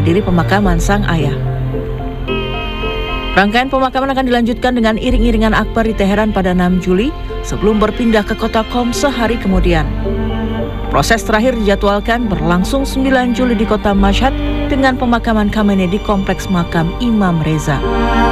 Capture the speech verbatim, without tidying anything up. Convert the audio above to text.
menghadiri pemakaman sang ayah. Rangkaian pemakaman akan dilanjutkan dengan iring-iringan akbar di Teheran pada enam Juli sebelum berpindah ke kota Qom sehari kemudian. Proses terakhir dijadwalkan berlangsung sembilan Juli di kota Mashhad dengan pemakaman Khamenei di Kompleks Makam Imam Reza.